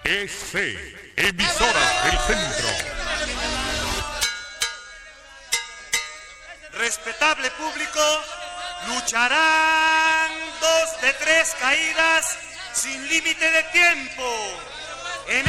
EC, Emisoras del Centro. Respetable público, lucharán 2 de 3 caídas sin límite de tiempo.